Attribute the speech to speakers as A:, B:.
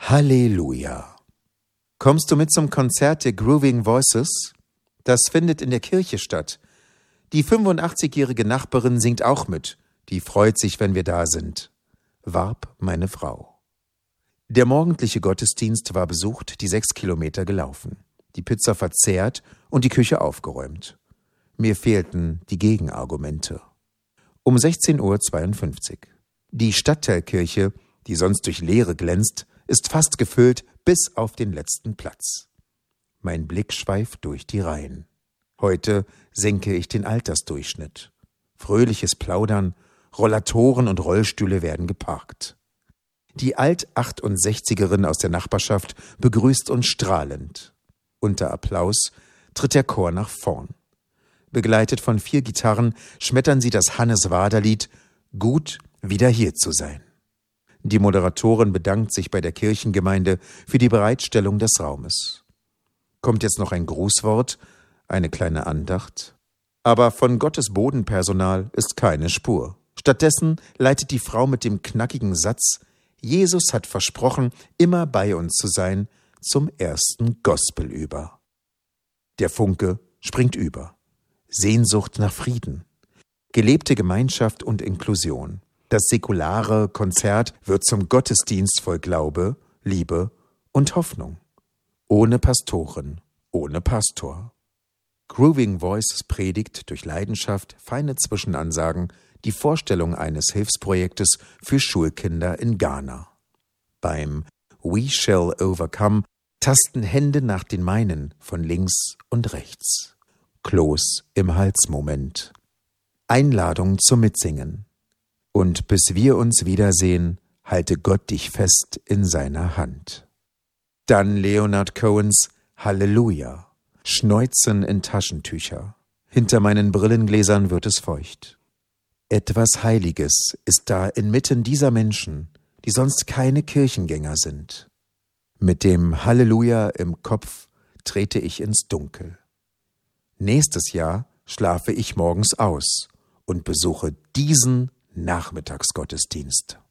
A: Halleluja. Kommst du mit zum Konzert der Grooving Voices? Das findet in der Kirche statt. Die 85-jährige Nachbarin singt auch mit. Die freut sich, wenn wir da sind. Warb meine Frau. Der morgendliche Gottesdienst war besucht, die 6 Kilometer gelaufen. Die Pizza verzehrt und die Küche aufgeräumt. Mir fehlten die Gegenargumente. Um 16:52 Uhr. Die Stadtteilkirche, die sonst durch Leere glänzt, ist fast gefüllt bis auf den letzten Platz. Mein Blick schweift durch die Reihen. Heute senke ich den Altersdurchschnitt. Fröhliches Plaudern, Rollatoren und Rollstühle werden geparkt. Die Alt-68erin aus der Nachbarschaft begrüßt uns strahlend. Unter Applaus tritt der Chor nach vorn. Begleitet von 4 Gitarren schmettern sie das Hannes-Wader-Lied »Gut, wieder hier zu sein«. Die Moderatorin bedankt sich bei der Kirchengemeinde für die Bereitstellung des Raumes. Kommt jetzt noch ein Grußwort, eine kleine Andacht? Aber von Gottes Bodenpersonal ist keine Spur. Stattdessen leitet die Frau mit dem knackigen Satz »Jesus hat versprochen, immer bei uns zu sein«, zum ersten Gospel über. Der Funke springt über. Sehnsucht nach Frieden. Gelebte Gemeinschaft und Inklusion. Das säkulare Konzert wird zum Gottesdienst voll Glaube, Liebe und Hoffnung. Ohne Pastorin, ohne Pastor. Grooving Voices predigt durch Leidenschaft, feine Zwischenansagen, die Vorstellung eines Hilfsprojektes für Schulkinder in Ghana. Beim We Shall Overcome tasten Hände nach den meinen von links und rechts. Kloß im Halsmoment. Einladung zum Mitsingen. Und bis wir uns wiedersehen, halte Gott dich fest in seiner Hand. Dann Leonard Cohens Halleluja. Schneuzen in Taschentücher. Hinter meinen Brillengläsern wird es feucht. Etwas Heiliges ist da inmitten dieser Menschen, die sonst keine Kirchengänger sind. Mit dem Halleluja im Kopf trete ich ins Dunkel. Nächstes Jahr schlafe ich morgens aus und besuche diesen Nachmittagsgottesdienst.